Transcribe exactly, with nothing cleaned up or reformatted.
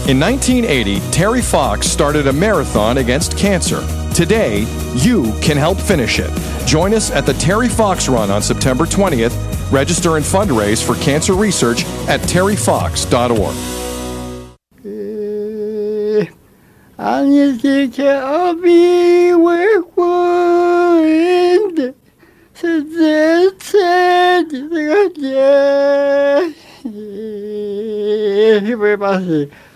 In nineteen eighty, Terry Fox started a marathon against cancer. Today, you can help finish it. Join us at the Terry Fox Run on September twentieth. Register and fundraise for cancer research at terry fox dot org. Everybody.